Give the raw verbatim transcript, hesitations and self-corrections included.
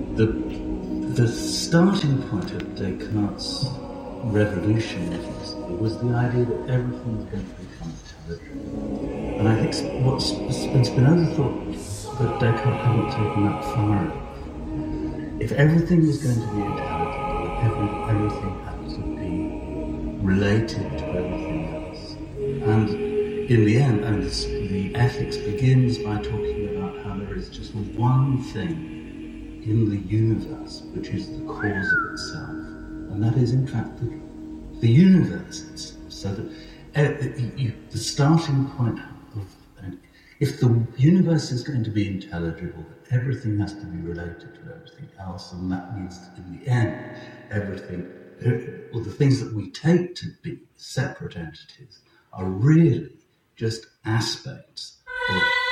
the the starting point of Descartes' revolution, if you see, was the idea that everything was going to become intelligible. And I think what Spinoza thought that Descartes hadn't taken that far enough. If everything was going to be intelligible, every, everything had to be related to everything else. And in the end, and this, the ethics begins by talking about how there is just one thing in the universe which is the cause of itself, and that is in fact the, the universe itself. So that uh, you, the starting point of uh, if the universe is going to be intelligible, everything has to be related to everything else, and that means that in the end, everything, uh, or the things that we take to be separate entities, are really just aspects of